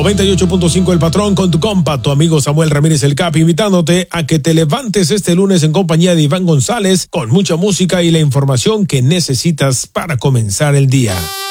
98.5 El Patrón con tu compa, tu amigo Samuel Ramírez el Cap, invitándote a que te levantes este lunes en compañía de Iván González con mucha música y la información que necesitas para comenzar el día.